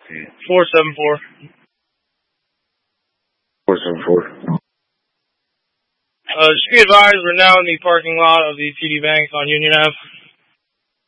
474. 474. Just be advised, we're now in the parking lot of the TD Bank on Union Ave.